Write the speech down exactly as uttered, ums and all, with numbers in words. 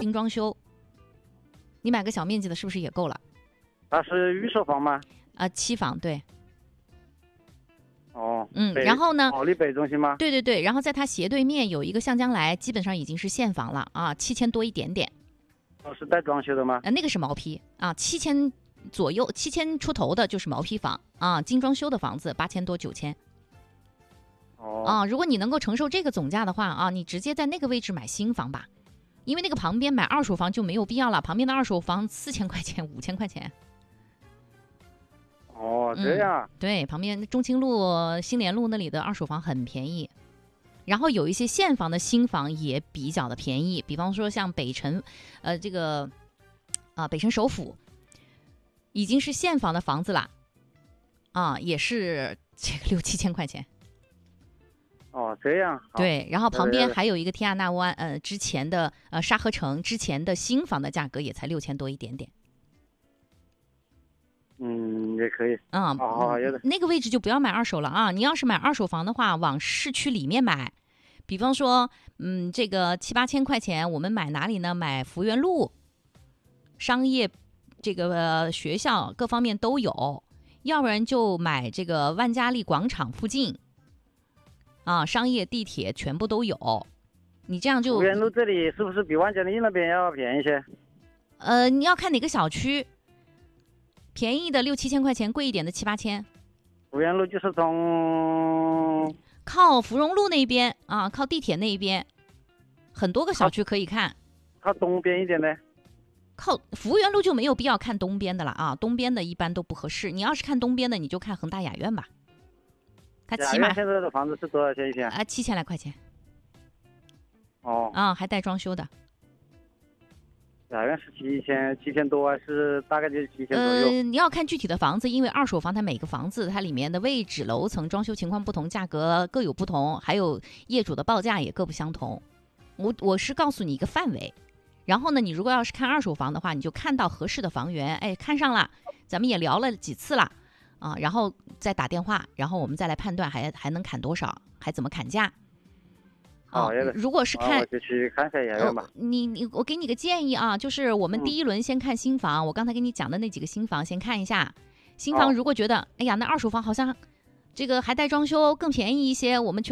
精装修，你买个小面积的是不是也够了？ 它是预售房吗？ 啊、期房对。 哦， 嗯， 北然后呢？ 保利北中心吗？ 对对对，然后在它斜对面有一个向江来，基本上已经是现房了啊，七千多一点点。 哦，是带装修的吗？ 呃，那个是毛坯啊，七千左右，七千出头的就是毛坯房啊，精装修的房子八千多九千。 哦。 啊，如果你能够承受这个总价的话啊，你直接在那个位置买新房吧，因为那个旁边买二手房就没有必要了，旁边的二手房四千块钱、五千块钱。 哦，这样、 嗯。对，旁边中清路、新联路那里的二手房很便宜，然后有一些现房的新房也比较的便宜，比方说像北辰，呃，这个啊、北辰首府已经是现房的房子了，啊，也是这个六七千块钱。 哦，这样。 对，然后旁边对对对还有一个天亚纳湾，呃，之前的呃沙河城之前的新房的价格也才六千多一点点。 嗯，也可以。 啊、 好好好，有的。 那个位置就不要买二手了啊！你要是买二手房的话，往市区里面买，比方说，嗯，这个七八千块钱，我们买哪里呢？买福源路，商业，这个、呃、学校各方面都有，要不然就买这个万家丽广场附近，啊，商业地铁全部都有。你这样就福源路这里是不是比万家丽那边要便宜一些？ 呃，你要看哪个小区。便宜的六七千块钱，贵一点的七八千。 福源路就是从靠芙蓉路那边啊，靠地铁那一边，很多个小区可以看。 靠东边一点的。 靠福源路就没有必要看东边的了啊，东边的一般都不合适。你要是看东边的，你就看恒大雅苑吧，它起码现在的房子是多少钱一平？ 啊，七千来块钱。 哦。 啊，还带装修的。 雅苑是七千七千多，是大概就是七千左右。 呃，你要看具体的房子，因为二手房它每个房子它里面的位置、楼层、装修情况不同，价格各有不同，还有业主的报价也各不相同。我我是告诉你一个范围，然后呢，你如果要是看二手房的话，你就看到合适的房源，哎，看上了，咱们也聊了几次了啊，然后再打电话，然后我们再来判断还还能砍多少，还怎么砍价。 哦， 如果是看， 我就去看一下雅苑吧。 呃、你你我给你个建议啊，就是我们第一轮先看新房，嗯、我刚才给你讲的那几个新房先看一下。新房如果觉得，哦、哎呀，那二手房好像这个还带装修更便宜一些，我们去。